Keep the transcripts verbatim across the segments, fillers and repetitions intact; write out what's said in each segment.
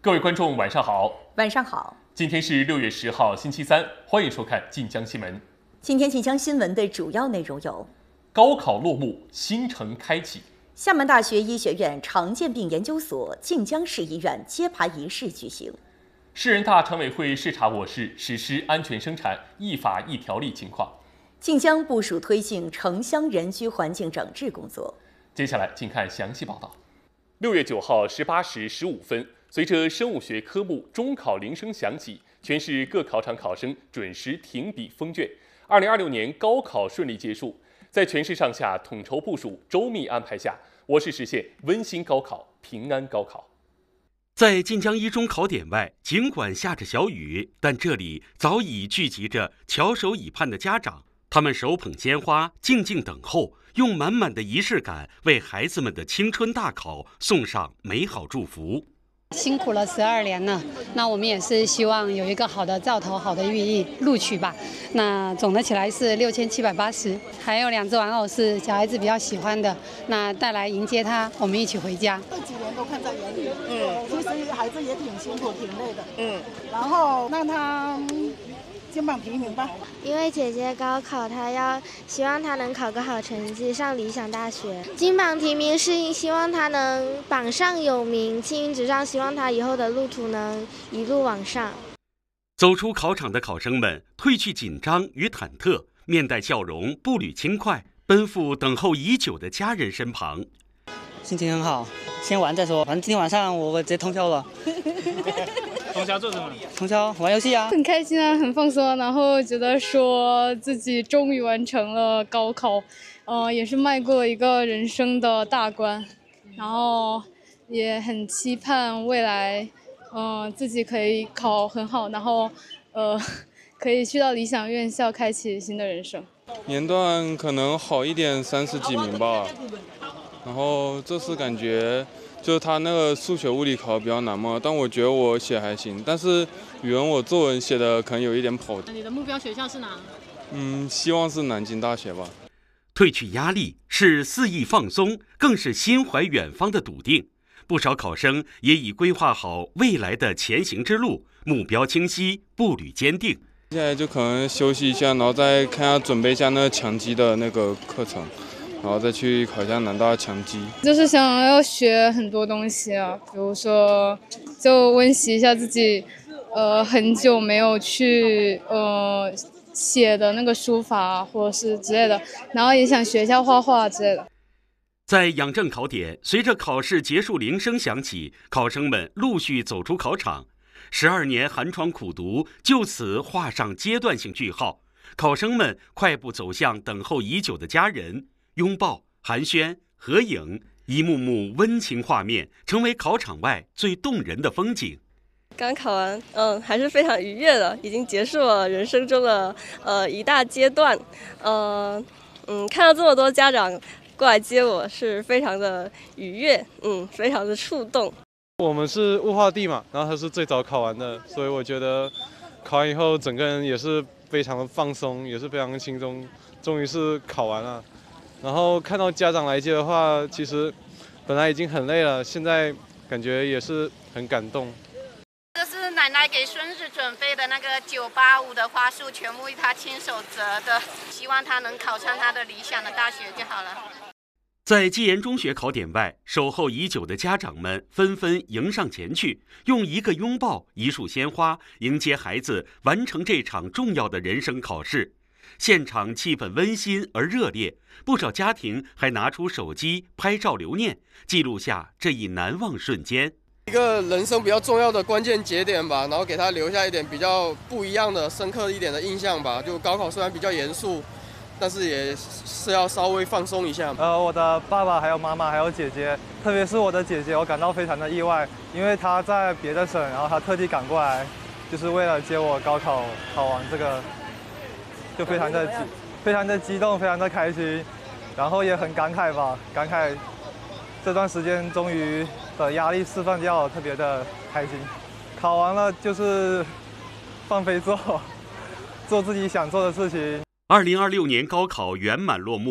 各位观众，晚上好。 晚上好。 今天是六月十号，星期三，欢迎收看晋江新闻。 今天晋江新闻的主要内容有： 高考落幕，新城开启； 厦门大学医学院常见病研究所晋江市医院揭牌仪式举行； 市人大常委会视察我市实施安全生产一法一条例情况； 晋江部署推进城乡人居环境整治工作。 接下来，请看详细报道。六月九号十八时十五分，随着生物学科目中考铃声响起，全市各考场考生准时停笔封卷。二零二六年高考顺利结束，在全市上下统筹部署、周密安排下，我市实现温馨高考、平安高考。 在晋江一中考点外，尽管下着小雨，但这里早已聚集着翘首以盼的家长，他们手捧鲜花，静静等候，用满满的仪式感为孩子们的青春大考送上美好祝福。 辛苦了十二年了，那我们也是希望有一个好的兆头、好的寓意录取吧。那总的起来是六千七百八十，还有两只玩偶是小孩子比较喜欢的，那带来迎接他，我们一起回家。 这几年都看在眼里，嗯，其实孩子也挺辛苦、挺累的，嗯，然后让他金榜题名吧。 因为姐姐高考，她要希望她能考个好成绩，上理想大学。金榜题名是希望她能榜上有名，青云直上，希望她以后的路途能一路往上。 走出考场的考生们褪去紧张与忐忑，面带笑容，步履轻快，奔赴等候已久的家人身旁。 心情很好，先玩再说。反正今天晚上我直接通宵了。 通宵做什么？ 通宵玩游戏啊， 很开心啊，很放松，然后觉得说自己终于完成了高考，呃，也是迈过了一个人生的大关，然后也很期盼未来，呃，自己可以考很好，然后，呃，可以去到理想院校，开启新的人生。 年段可能好一点，三十几名吧，然后这次感觉。就是他那个数学、物理考比较难嘛，但我觉得我写还行。但是语文我作文写的可能有一点跑。 你的目标学校是哪？ 嗯，希望是南京大学吧。 褪去压力是肆意放松，更是心怀远方的笃定。不少考生也已规划好未来的前行之路，目标清晰，步履坚定。 现在就可能休息一下，然后再看下准备一下那个强基的那个课程。然后再去考一下南大强基， 就是想要学很多东西啊，比如说就温习一下自己，呃，很久没有去呃写的那个书法或者是之类的，然后也想学一下画画之类的。 在养正考点，随着考试结束铃声响起，考生们陆续走出考场，十二年寒窗苦读就此画上阶段性句号，考生们快步走向等候已久的家人。拥抱、寒暄、合影，一幕幕温情画面成为考场外最动人的风景。 刚考完，嗯，还是非常愉悦的，已经结束了人生中的呃一大阶段。呃，嗯，看到这么多家长过来接我，是非常的愉悦，嗯，非常的触动。 我们是物化地嘛，然后他是最早考完的，所以我觉得考完以后整个人也是非常的放松，也是非常的轻松，终于是考完了。然后看到家长来接的话，其实本来已经很累了，现在感觉也是很感动。 这是奶奶给孙子准备的那个九八五的花束，全部他亲手折的，希望他能考上他的理想的大学就好了。 在基研中学考点外，守候已久的家长们纷纷迎上前去，用一个拥抱、一束鲜花迎接孩子完成这场重要的人生考试。现场气氛温馨而热烈，不少家庭还拿出手机拍照留念，记录下这一难忘瞬间。 一个人生比较重要的关键节点吧，然后给他留下一点比较不一样的、深刻一点的印象吧。就高考虽然比较严肃，但是也是要稍微放松一下。 呃，我的爸爸还有妈妈还有姐姐，特别是我的姐姐，我感到非常的意外，因为她在别的省，然后她特地赶过来，就是为了接我高考考完这个。就非常的激，非常的激动，非常的开心，然后也很感慨吧，感慨这段时间终于的压力释放掉了，特别的开心。考完了就是放飞做，做自己想做的事情。 二零二六年高考圆满落幕，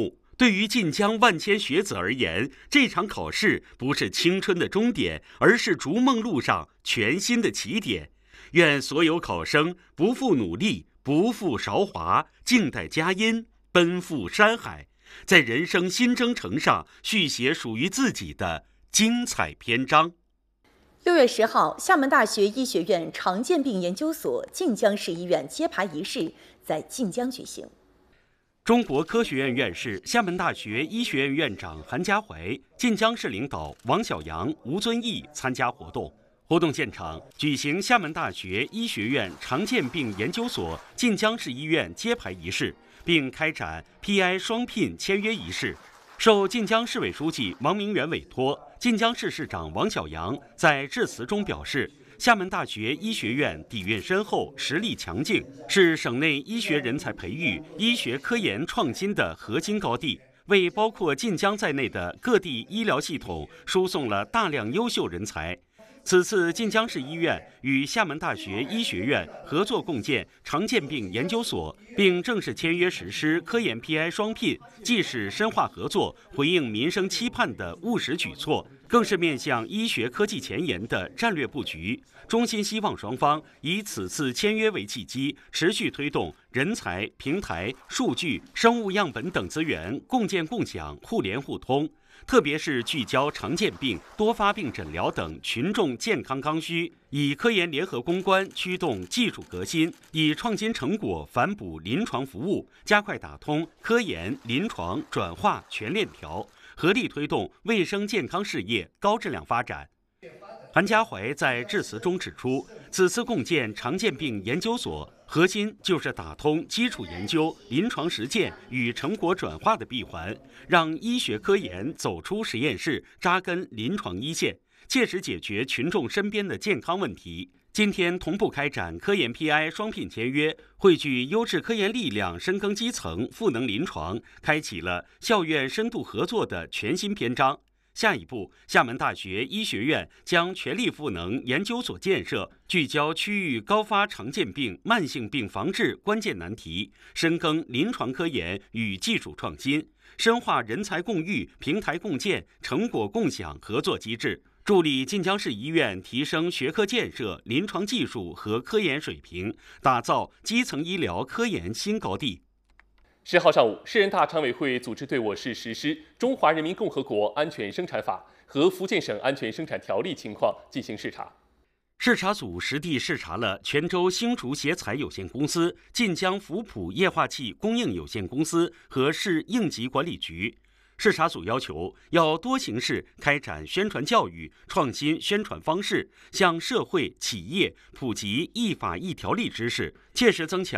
对于晋江万千学子而言，这场考试不是青春的终点，而是逐梦路上全新的起点。愿所有考生不负努力，不负韶华，静待佳音，奔赴山海，在人生新征程上续写属于自己的精彩篇章。 六月十号，厦门大学医学院常见病研究所晋江市医院揭牌仪式在晋江举行。 中国科学院院士、厦门大学医学院院长韩家怀、晋江市领导王晓阳、吴尊义参加活动。活动现场举行厦门大学医学院常见病研究所晋江市医院揭牌仪式，并开展 P I 双聘签约仪式。受晋江市委书记王明远委托，晋江市市长王晓阳在致辞中表示，厦门大学医学院底蕴深厚，实力强劲，是省内医学人才培育、医学科研创新的核心高地，为包括晋江在内的各地医疗系统输送了大量优秀人才。此次晋江市医院与厦门大学医学院合作共建常见病研究所，并正式签约实施科研 P I 双聘，既是深化合作、回应民生期盼的务实举措，更是面向医学科技前沿的战略布局。衷心希望双方以此次签约为契机，持续推动人才、平台、数据、生物样本等资源共建共享、互联互通。特别是聚焦常见病、多发病诊疗等群众健康刚需，以科研联合攻关驱动技术革新，以创新成果反哺临床服务，加快打通科研、临床转化全链条，合力推动卫生健康事业高质量发展。韩家怀在致辞中指出，此次共建常见病研究所，核心就是打通基础研究、临床实践与成果转化的闭环，让医学科研走出实验室，扎根临床一线，切实解决群众身边的健康问题。今天同步开展科研 P I 双聘签约，汇聚优质科研力量，深耕基层，赋能临床，开启了校院深度合作的全新篇章。下一步，厦门大学医学院将全力赋能研究所建设，聚焦区域高发常见病、慢性病防治关键难题，深耕临床科研与技术创新，深化人才共育、平台共建、成果共享合作机制，助力晋江市医院提升学科建设、临床技术和科研水平，打造基层医疗科研新高地。 十号上午，市人大常委会组织对我市实施《中华人民共和国安全生产法》和《福建省安全生产条例》情况进行视察。 视察组实地视察了泉州星竹协材有限公司、晋江福普液化气供应有限公司和市应急管理局。视察组要求要多形式开展宣传教育，创新宣传方式，向社会企业普及一法一条例知识，切实增强